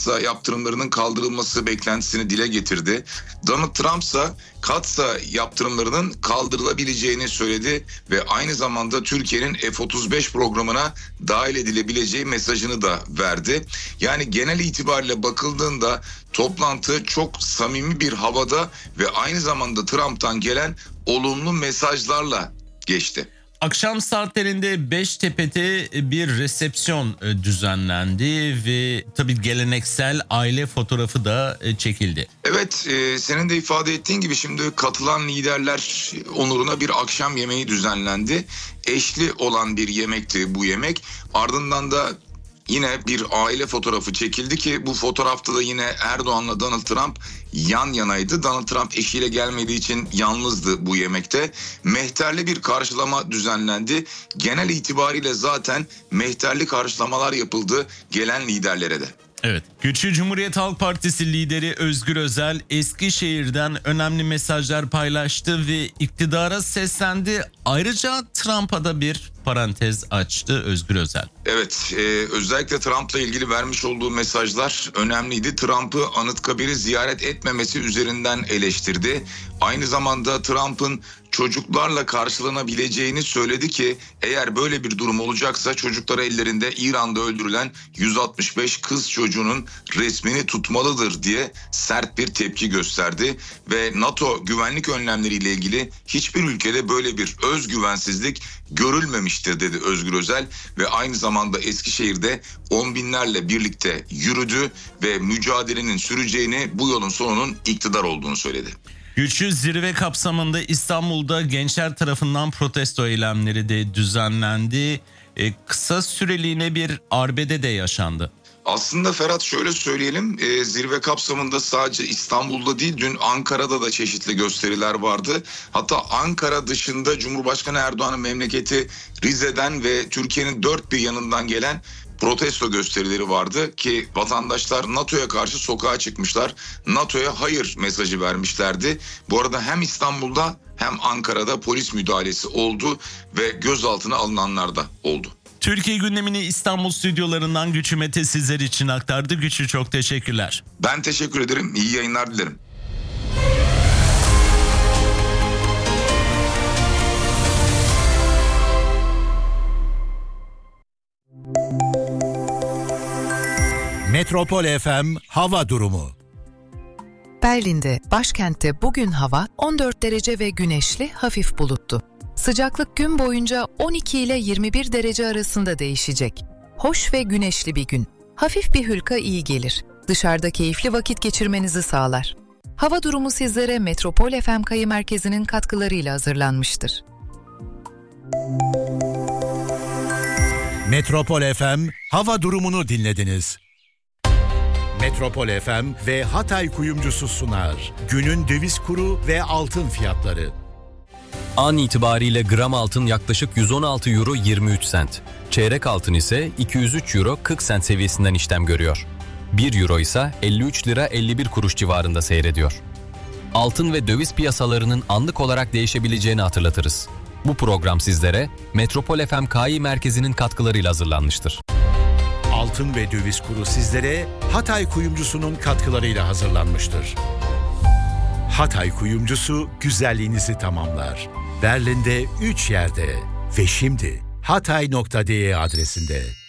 yaptırımlarının kaldırılması beklentisini dile getirdi. Donald Trump ise Katsa yaptırımlarının kaldırılabileceğini söyledi ve aynı zamanda Türkiye'nin F-35 programına dahil edilebileceği mesajını da verdi. Yani genel itibariyle bakıldığında toplantı çok samimi bir havada ve aynı zamanda Trump'tan gelen olumlu mesajlarla geçti. Akşam saatlerinde Beştepe'de bir resepsiyon düzenlendi ve tabii geleneksel aile fotoğrafı da çekildi. Evet, senin de ifade ettiğin gibi şimdi katılan liderler onuruna bir akşam yemeği düzenlendi. Eşli olan bir yemekti bu yemek. Ardından da yine bir aile fotoğrafı çekildi ki bu fotoğrafta da yine Erdoğan'la Donald Trump yan yanaydı. Donald Trump eşiyle gelmediği için yalnızdı bu yemekte. Mehterli bir karşılama düzenlendi. Genel itibariyle zaten mehterli karşılamalar yapıldı gelen liderlere de. Evet. Güçlü Cumhuriyet Halk Partisi lideri Özgür Özel Eskişehir'den önemli mesajlar paylaştı ve iktidara seslendi. Ayrıca Trump'a da bir parantez açtı Özgür Özel. Evet, özellikle Trump'la ilgili vermiş olduğu mesajlar önemliydi. Trump'ı Anıtkabir'i ziyaret etmemesi üzerinden eleştirdi. Aynı zamanda Trump'ın çocuklarla karşılanabileceğini söyledi ki eğer böyle bir durum olacaksa çocukları ellerinde İran'da öldürülen 165 kız çocuğunun resmini tutmalıdır diye sert bir tepki gösterdi ve NATO güvenlik önlemleriyle ilgili hiçbir ülkede böyle bir özgüvensizlik görülmemiştir dedi Özgür Özel ve aynı zamanda Eskişehir'de on binlerle birlikte yürüdü ve mücadelenin süreceğini, bu yolun sonunun iktidar olduğunu söyledi. Güçlü zirve kapsamında İstanbul'da gençler tarafından protesto eylemleri de düzenlendi. Kısa süreliğine bir arbede de yaşandı. Aslında Ferhat şöyle söyleyelim, zirve kapsamında sadece İstanbul'da değil dün Ankara'da da çeşitli gösteriler vardı. Hatta Ankara dışında Cumhurbaşkanı Erdoğan'ın memleketi Rize'den ve Türkiye'nin dört bir yanından gelen protesto gösterileri vardı ki vatandaşlar NATO'ya karşı sokağa çıkmışlar. NATO'ya hayır mesajı vermişlerdi. Bu arada hem İstanbul'da hem Ankara'da polis müdahalesi oldu ve gözaltına alınanlar da oldu. Türkiye gündemini İstanbul stüdyolarından Güçlü Mete sizler için aktardı. Güçlü, çok teşekkürler. Ben teşekkür ederim. İyi yayınlar dilerim. Metropol FM hava durumu. Berlin'de, başkentte bugün hava 14 derece ve güneşli, hafif bulutlu. Sıcaklık gün boyunca 12 ile 21 derece arasında değişecek. Hoş ve güneşli bir gün. Hafif bir hülka iyi gelir. Dışarıda keyifli vakit geçirmenizi sağlar. Hava durumu sizlere Metropol FM Kayı Merkezi'nin katkılarıyla hazırlanmıştır. Metropol FM hava durumunu dinlediniz. Metropol FM ve Hatay Kuyumcusu sunar. Günün döviz kuru ve altın fiyatları. An itibariyle gram altın yaklaşık 116 euro 23 sent. Çeyrek altın ise 203 euro 40 sent seviyesinden işlem görüyor. 1 euro ise 53 lira 51 kuruş civarında seyrediyor. Altın ve döviz piyasalarının anlık olarak değişebileceğini hatırlatırız. Bu program sizlere Metropol FM Kİ Merkezi'nin katkılarıyla hazırlanmıştır. Altın ve döviz kuru sizlere Hatay Kuyumcusu'nun katkılarıyla hazırlanmıştır. Hatay Kuyumcusu güzelliğinizi tamamlar. Berlin'de 3 yerde ve şimdi hatay.de adresinde.